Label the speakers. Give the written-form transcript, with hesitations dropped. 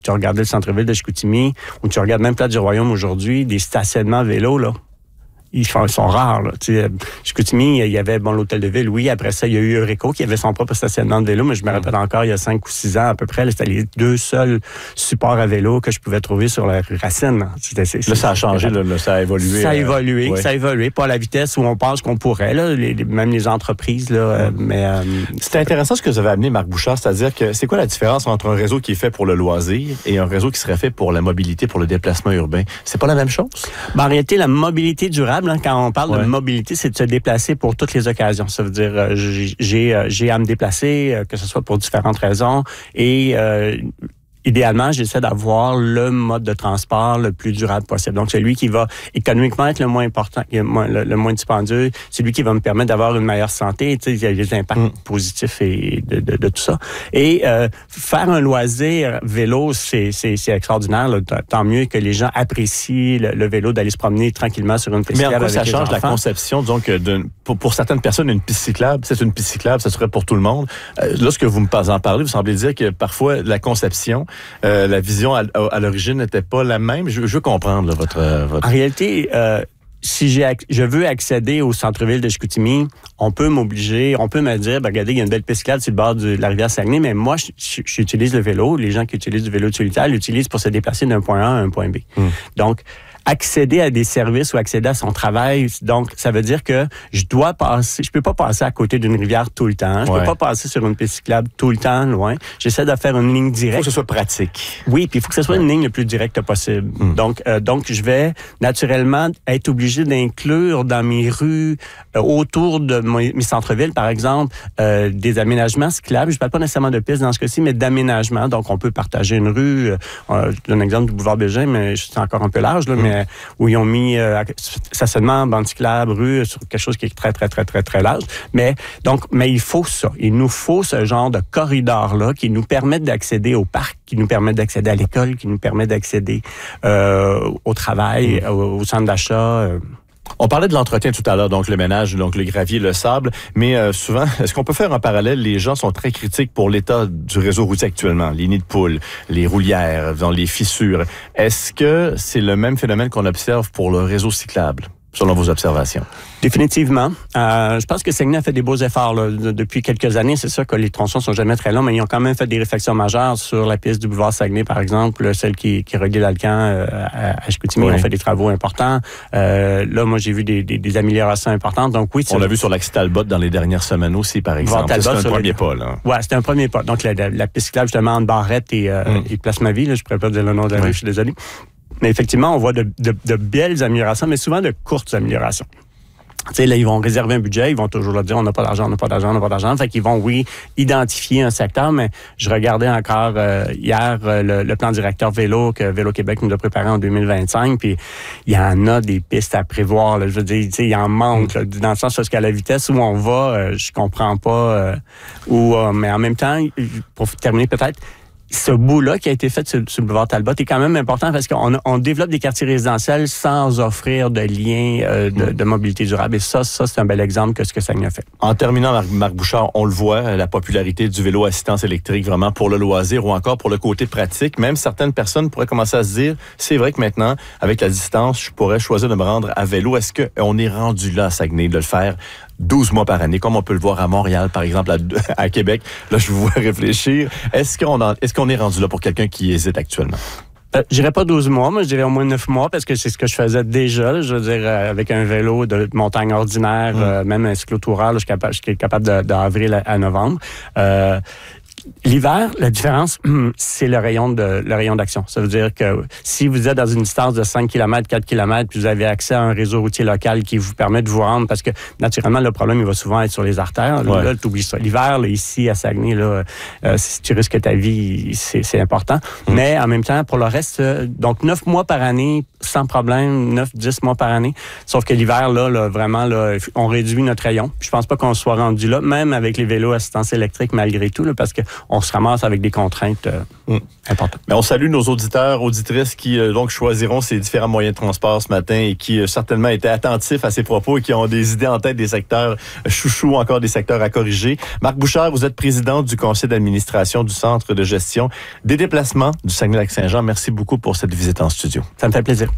Speaker 1: tu regardais le centre-ville de Chicoutimi, ou tu regardes même Plate-du-Royaume aujourd'hui, des stationnements vélos, là. Ils sont rares, là. Tu sais, Chicoutimi, il y avait, l'hôtel de ville, oui. Après ça, il y a eu Eureco qui avait son propre stationnement de vélo, mais je me rappelle encore, il y a 5 ou 6 ans à peu près, là, c'était les 2 seuls supports à vélo que je pouvais trouver sur la Racine.
Speaker 2: Là, ça a changé, là, ça a évolué.
Speaker 1: Ça a évolué, pas à la vitesse où on pense qu'on pourrait, là, même les entreprises, là, mais...
Speaker 2: C'est intéressant ce que vous avez amené, Marc Bouchard, c'est-à-dire que c'est quoi la différence entre un réseau qui est fait pour le loisir et un réseau qui serait fait pour la mobilité, pour le déplacement urbain? C'est pas la même chose?
Speaker 1: En réalité, la mobilité durable, quand on parle de mobilité, c'est de se déplacer pour toutes les occasions. Ça veut dire, j'ai à me déplacer, que ce soit pour différentes raisons, et idéalement, j'essaie d'avoir le mode de transport le plus durable possible. Donc, celui qui va économiquement être le moins important, le moins dispendieux, c'est lui qui va me permettre d'avoir une meilleure santé. Tu sais, il y a des impacts positifs et de tout ça. Et faire un loisir vélo, c'est extraordinaire. Là. Tant mieux que les gens apprécient le vélo, d'aller se promener tranquillement sur une piste cyclable.
Speaker 2: Mais en quoi ça change la conception, disons que pour certaines personnes, une piste cyclable, c'est une piste cyclable, ça serait pour tout le monde. Lorsque vous en parlez, vous semblez dire que parfois la conception, la vision à l'origine n'était pas la même. Je veux comprendre là, votre...
Speaker 1: En réalité, si je veux accéder au centre-ville de Chicoutimi, on peut m'obliger, on peut me dire, regardez, il y a une belle piste cyclable sur le bord de la rivière Saguenay, mais moi, j'utilise le vélo. Les gens qui utilisent du vélo utilitaire l'utilisent pour se déplacer d'un point A à un point B. Donc, accéder à des services ou accéder à son travail. Donc, ça veut dire que je peux pas passer à côté d'une rivière tout le temps. Je peux pas passer sur une piste cyclable tout le temps, loin. J'essaie de faire une ligne directe.
Speaker 2: Il faut que ce soit pratique.
Speaker 1: Oui, puis il faut que ce soit une ligne le plus directe possible. Donc, je vais naturellement être obligé d'inclure dans mes rues, autour de mes centres-villes, par exemple, des aménagements cyclables. Je parle pas nécessairement de pistes dans ce cas-ci, mais d'aménagements. Donc, on peut partager une rue. Je donne un exemple du boulevard Bégin, mais c'est encore un peu large, là, mais où ils ont mis stationnement, bande cyclable, rue, sur quelque chose qui est très, très, très, très, très large. Mais il faut ça. Il nous faut ce genre de corridor-là qui nous permettent d'accéder au parc, qui nous permettent d'accéder à l'école, qui nous permettent d'accéder au travail, au centre d'achat.
Speaker 2: On parlait de l'entretien tout à l'heure, donc le ménage, donc le gravier, le sable, mais souvent, est-ce qu'on peut faire un parallèle? Les gens sont très critiques pour l'état du réseau routier actuellement, les nids de poules, les roulières, les fissures. Est-ce que c'est le même phénomène qu'on observe pour le réseau cyclable, selon vos observations?
Speaker 1: Définitivement. Je pense que Saguenay a fait des beaux efforts là, depuis quelques années. C'est sûr que les tronçons sont jamais très longs, mais ils ont quand même fait des réflexions majeures sur la piste du boulevard Saguenay, par exemple, celle qui relie l'Alcan à Chicoutimi. Ils ont fait des travaux importants. Là, moi, j'ai vu des améliorations importantes. Donc oui,
Speaker 2: on l'a vu sur l'axe Talbot dans les dernières semaines aussi, par exemple. C'est un premier pas, là.
Speaker 1: Ouais, c'était un premier pas. Donc la piste cyclable, justement, entre Barrette et Place Mavie, là, je pourrais pas dire le nom de la rue, je suis désolé. Mais effectivement, on voit de belles améliorations, mais souvent de courtes améliorations. Tu sais, là, ils vont réserver un budget, ils vont toujours leur dire on n'a pas d'argent, on n'a pas d'argent, on n'a pas d'argent. Fait qu'ils vont, oui, identifier un secteur, mais je regardais encore hier le plan directeur vélo que Vélo Québec nous a préparé en 2025, puis il y en a des pistes à prévoir. Là, je veux dire, tu sais, il en manque, là, dans le sens parce qu'à la vitesse où on va, je comprends pas mais en même temps, pour terminer peut-être, ce bout-là qui a été fait sur le boulevard Talbot est quand même important parce qu'on développe des quartiers résidentiels sans offrir de lien de mobilité durable. Et ça, c'est un bel exemple que ce que Saguenay a fait.
Speaker 2: En terminant, Marc Bouchard, on le voit, la popularité du vélo assistance électrique vraiment pour le loisir ou encore pour le côté pratique. Même certaines personnes pourraient commencer à se dire, c'est vrai que maintenant, avec la distance, je pourrais choisir de me rendre à vélo. Est-ce qu'on est rendu là à Saguenay de le faire 12 mois par année, comme on peut le voir à Montréal, par exemple, à Québec? Là, je vous vois réfléchir. Est-ce qu'on est rendu là pour quelqu'un qui hésite actuellement?
Speaker 1: Je dirais pas 12 mois, mais je dirais au moins 9 mois parce que c'est ce que je faisais déjà. Là, je veux dire, avec un vélo de montagne ordinaire, même un cyclotoureur, je suis capable d'avril à novembre. L'hiver, la différence, c'est le rayon d'action. Ça veut dire que si vous êtes dans une distance de 5 km, 4 km, puis vous avez accès à un réseau routier local qui vous permet de vous rendre, parce que naturellement, le problème, il va souvent être sur les artères. Ouais. Là, t'oublies ça. L'hiver, là, ici, à Saguenay, là, si tu risques ta vie, c'est important. Mais en même temps, pour le reste, donc 9 mois par année, sans problème 9-10 mois par année. Sauf que l'hiver, là, vraiment, là, on réduit notre rayon. Puis je pense pas qu'on soit rendu là, même avec les vélos assistance électrique, malgré tout, là, parce qu'on se ramasse avec des contraintes importantes.
Speaker 2: Mais on salue nos auditeurs, auditrices qui donc choisiront ces différents moyens de transport ce matin et qui certainement étaient attentifs à ces propos et qui ont des idées en tête des secteurs chouchous, encore des secteurs à corriger. Marc Bouchard, vous êtes président du conseil d'administration du Centre de gestion des déplacements du Saguenay-Lac-Saint-Jean. Merci beaucoup pour cette visite en studio.
Speaker 1: Ça me fait plaisir.